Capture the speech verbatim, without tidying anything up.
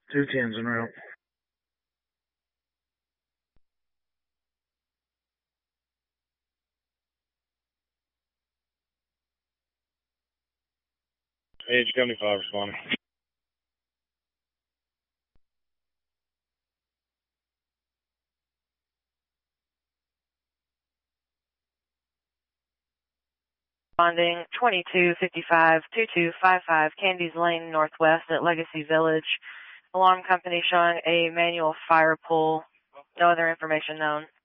Two tens en route. Age seventy-five responding. Responding twenty-two fifty-five, two two five five, Candies Lane Northwest at Legacy Village. Alarm company showing a manual fire pull. No other information known.